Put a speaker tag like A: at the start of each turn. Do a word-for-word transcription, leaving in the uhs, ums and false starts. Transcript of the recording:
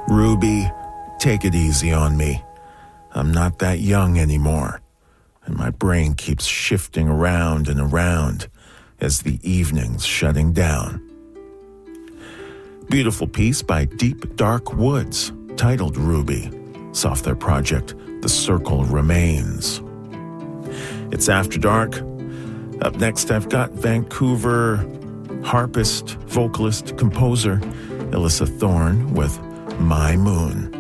A: Ruby, take it easy on me. I'm not that young anymore, and my brain keeps shifting around and around as the evening's shutting down. Beautiful piece by Deep Dark Woods, titled Ruby, it's off their project The Circle Remains. It's After Dark. Up next, I've got Vancouver harpist, vocalist, composer Elissa Thorne with My Moon.